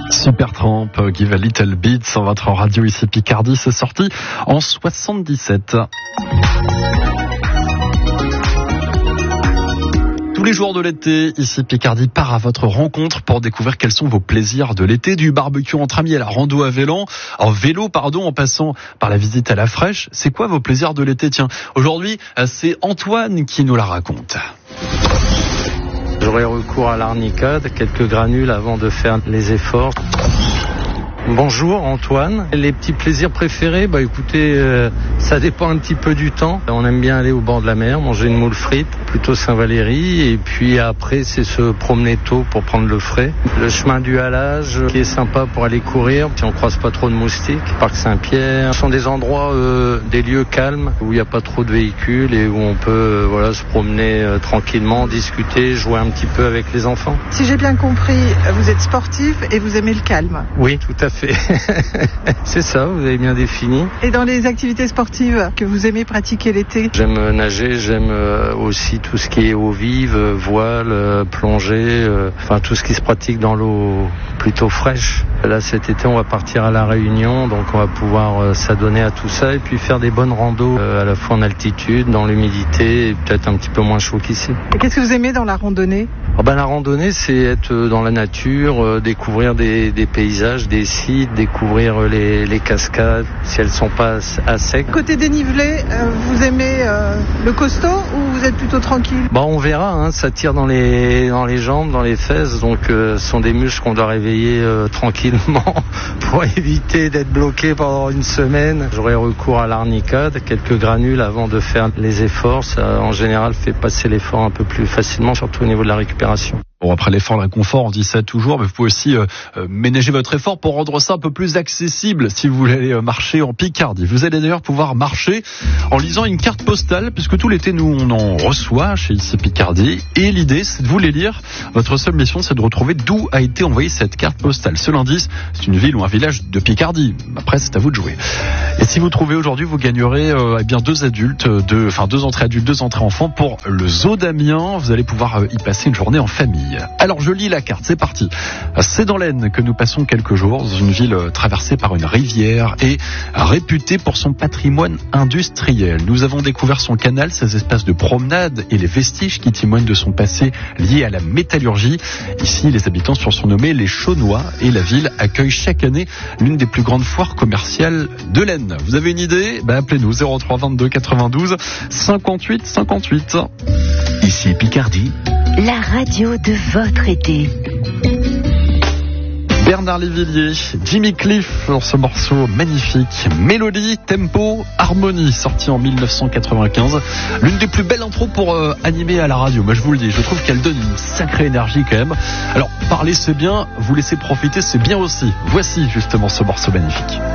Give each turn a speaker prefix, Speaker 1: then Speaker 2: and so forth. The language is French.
Speaker 1: Supertramp, Give a Little Bit sur votre radio ici Picardie, c'est sorti en 77. Tous les jours de l'été, ici Picardie part à votre rencontre pour découvrir quels sont vos plaisirs de l'été, du barbecue entre amis à la rando à vélo, en passant par la visite à la fraîche. C'est quoi vos plaisirs de l'été? Tiens, aujourd'hui, c'est Antoine qui nous la raconte.
Speaker 2: J'aurai recours à l'arnica, quelques granules avant de faire les efforts. Bonjour Antoine. Les petits plaisirs préférés, écoutez, ça dépend un petit peu du temps. On aime bien aller au bord de la mer, manger une moule frite, plutôt Saint-Valery, et puis après c'est se promener tôt pour prendre le frais. Le chemin du halage qui est sympa pour aller courir, si on croise pas trop de moustiques. Parc Saint-Pierre, ce sont des endroits, des lieux calmes où il n'y a pas trop de véhicules et où on peut se promener tranquillement, discuter, jouer un petit peu avec les enfants.
Speaker 3: Si j'ai bien compris, vous êtes sportif et vous aimez le calme.
Speaker 2: Oui, tout à fait. C'est ça, vous avez bien défini.
Speaker 3: Et dans les activités sportives que vous aimez pratiquer l'été?
Speaker 2: J'aime nager, j'aime aussi tout ce qui est eau vive, voile, plongée, tout ce qui se pratique dans l'eau plutôt fraîche. Là cet été on va partir à La Réunion, donc on va pouvoir s'adonner à tout ça et puis faire des bonnes randos à la fois en altitude, dans l'humidité et peut-être un petit peu moins chaud qu'ici.
Speaker 3: Et qu'est-ce que vous aimez dans la randonnée?
Speaker 2: La randonnée, c'est être dans la nature, découvrir des paysages, des sites, découvrir les cascades, si elles sont pas à sec.
Speaker 3: Côté dénivelé, vous aimez le costaud ou vous êtes plutôt tranquille?
Speaker 2: On verra, ça tire dans les jambes, dans les fesses, donc ce sont des muscles qu'on doit réveiller tranquillement pour éviter d'être bloqué pendant une semaine. J'aurai recours à l'arnica, quelques granules avant de faire les efforts. Ça, en général, fait passer l'effort un peu plus facilement, surtout au niveau de la récupération.
Speaker 1: Bon, après l'effort, le réconfort, on dit ça toujours, mais vous pouvez aussi ménager votre effort pour rendre ça un peu plus accessible si vous voulez aller marcher en Picardie. Vous allez d'ailleurs pouvoir marcher en lisant une carte postale, puisque tout l'été, nous, on en reçoit chez ici Picardie. Et l'idée, c'est de vous les lire. Votre seule mission, c'est de retrouver d'où a été envoyée cette carte postale. Seul indice, c'est une ville ou un village de Picardie. Après, c'est à vous de jouer. Et si vous trouvez aujourd'hui, vous gagnerez deux entrées adultes, 2 entrées enfants pour le zoo d'Amiens. Vous allez pouvoir y passer une journée en famille. Alors je lis la carte, c'est parti. C'est dans l'Aisne que nous passons quelques jours, dans une ville traversée par une rivière et réputée pour son patrimoine industriel. Nous avons découvert son canal, ses espaces de promenade et les vestiges qui témoignent de son passé lié à la métallurgie. Ici, les habitants sont surnommés les Chaunois et la ville accueille chaque année l'une des plus grandes foires commerciales de l'Aisne. Vous avez une idée? Appelez-nous 03 22 92 58 58.
Speaker 4: Ici Picardie,
Speaker 5: la radio de votre été.
Speaker 1: Bernard Lévillier, Jimmy Cliff pour ce morceau magnifique. Mélodie, tempo, harmonie, sorti en 1995. L'une des plus belles intros pour animer à la radio. Moi je vous le dis, je trouve qu'elle donne une sacrée énergie quand même. Alors parler c'est bien, vous laisser profiter c'est bien aussi. Voici justement ce morceau magnifique.